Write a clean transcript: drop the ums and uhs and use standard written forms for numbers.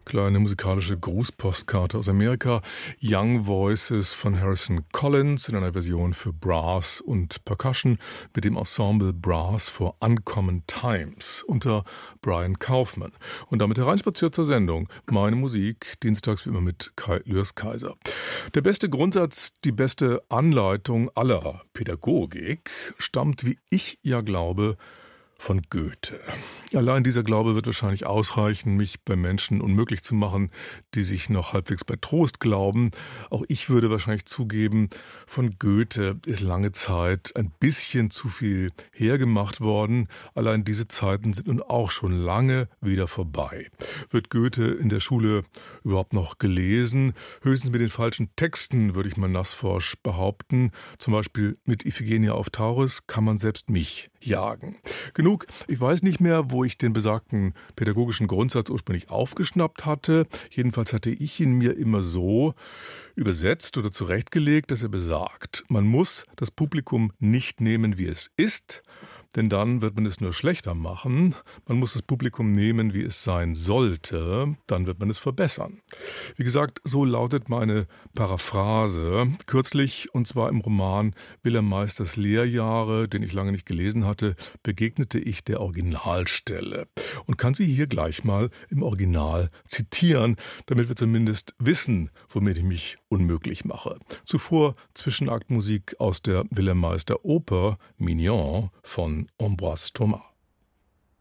Kleine musikalische Grußpostkarte aus Amerika. Young Voices von Harrison Collins in einer Version für Brass und Percussion mit dem Ensemble Brass for Uncommon Times unter Brian Kaufman. Und damit hereinspaziert zur Sendung Meine Musik, dienstags wie immer mit Kai Lürs-Kaiser. Der beste Grundsatz, die beste Anleitung aller Pädagogik stammt, wie ich ja glaube, von Goethe. Allein dieser Glaube wird wahrscheinlich ausreichen, mich bei Menschen unmöglich zu machen, die sich noch halbwegs bei Trost glauben. Auch ich würde wahrscheinlich zugeben, von Goethe ist lange Zeit ein bisschen zu viel hergemacht worden. Allein diese Zeiten sind nun auch schon lange wieder vorbei. Wird Goethe in der Schule überhaupt noch gelesen? Höchstens mit den falschen Texten, würde ich mal nassforsch behaupten. Zum Beispiel mit Iphigenia auf Tauris kann man selbst mich jagen. Genug, ich weiß nicht mehr, wo ich den besagten pädagogischen Grundsatz ursprünglich aufgeschnappt hatte. Jedenfalls hatte ich ihn mir immer so übersetzt oder zurechtgelegt, dass er besagt, man muss das Publikum nicht nehmen, wie es ist, denn dann wird man es nur schlechter machen. Man muss das Publikum nehmen, wie es sein sollte, dann wird man es verbessern. Wie gesagt, so lautet meine Paraphrase. Kürzlich, und zwar im Roman Wilhelm Meisters Lehrjahre, den ich lange nicht gelesen hatte, begegnete ich der Originalstelle und kann sie hier gleich mal im Original zitieren, damit wir zumindest wissen, womit ich mich unmöglich mache. Zuvor Zwischenaktmusik aus der Wilhelm Meister Oper Mignon von Ambroise Thomas.